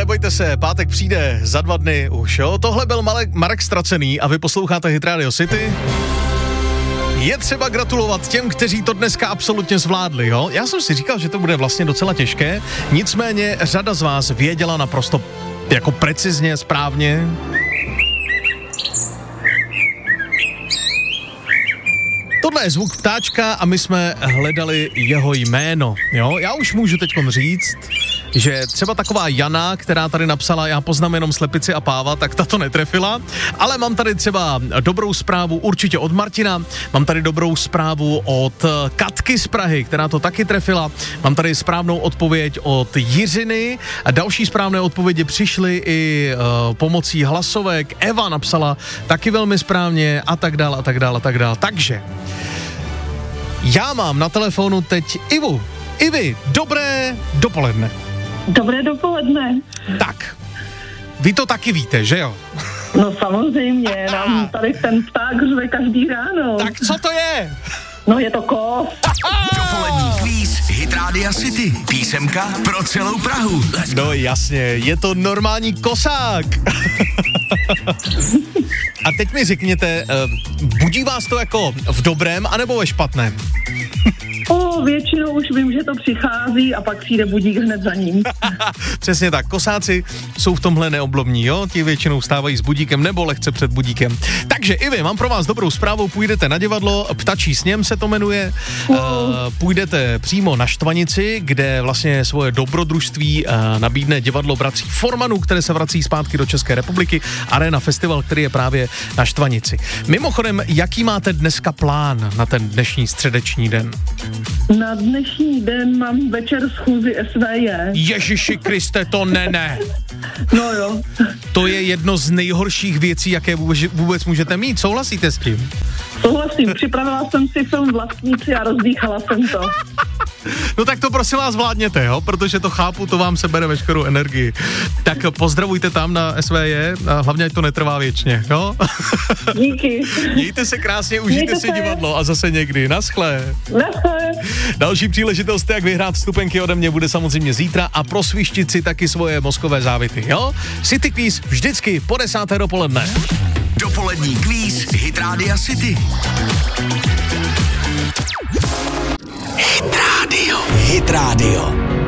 nebojte se, pátek přijde za 2 dny už, jo. Tohle byl Marek Ztracený a vy posloucháte Hit Radio City. Je třeba gratulovat těm, kteří to dneska absolutně zvládli, jo. Já jsem si říkal, že to bude vlastně docela těžké, nicméně řada z vás věděla naprosto jako precizně, správně. Tohle je zvuk ptáčka a my jsme hledali jeho jméno, jo. Já už můžu teďkom říct, že třeba taková Jana, která tady napsala, já poznám jenom slepici a páva, tak ta to netrefila, ale mám tady třeba dobrou zprávu určitě od Martina, mám tady dobrou zprávu od Katky z Prahy, která to taky trefila, mám tady správnou odpověď od Jiřiny a další správné odpovědi přišly i pomocí hlasovek. Eva napsala taky velmi správně a tak dál, a tak dál, a tak dál. Takže já mám na telefonu teď Ivu. Ivi, dobré dopoledne. Dobré dopoledne. Tak, vy to taky víte, že jo? No samozřejmě, nám tady ten pták řve každý ráno. Tak co to je? No je to kos. Dopolední kvíz Hit Radio City. Písemka pro celou Prahu. No jasně, je to normální kosák. A teď mi řekněte, budí vás to jako v dobrém anebo ve špatném? Většinou už vím, že to přichází a pak přijde budík hned za ním. Přesně tak, kosáci jsou v tomhle neoblomní, jo? Ti většinou vstávají s budíkem nebo lehce před budíkem. Takže i vy, mám pro vás dobrou zprávu, půjdete na divadlo, Ptačí sněm se to jmenuje, půjdete přímo na Štvanici, kde vlastně svoje dobrodružství nabídne divadlo bratří Formanů, které se vrací zpátky do České republiky, Arena Festival, který je právě na Štvanici. Mimochodem, jaký máte dneska plán na ten dnešní středeční den? Na dnešní den mám večer schůzi SVJ. Ježiši Kriste, to ne. No jo. To je jedno z nejhorších věcí, jaké vůbec můžete mít. Souhlasíte s tím? Souhlasím, připravila jsem si film Vlastníci a rozdýchala jsem to. No tak to prosím vás zvládněte, jo, protože to chápu, to vám sebere veškerou energii. Tak pozdravujte tam na SVJ a hlavně ať to netrvá věčně, jo? Díky. Mějte se krásně, užijte si divadlo a zase někdy. Naschle. Naschle. Další příležitost, jak vyhrát vstupenky ode mě, bude samozřejmě zítra a prosvištit si taky svoje mozkové závity, jo? City Quiz vždycky po 10. dopoledne. Dopolední kvíz Hit Radio City. Hit Radio.